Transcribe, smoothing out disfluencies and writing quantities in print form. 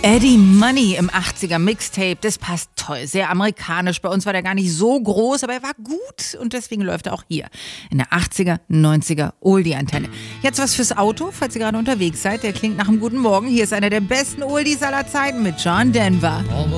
Eddie Money im 80er Mixtape, das passt toll, sehr amerikanisch. Bei uns war der gar nicht so groß, aber er war gut und deswegen läuft er auch hier in der 80er, 90er Oldie-Antenne. Jetzt was fürs Auto, falls ihr gerade unterwegs seid, der klingt nach einem guten Morgen. Hier ist einer der besten Oldies aller Zeiten mit John Denver.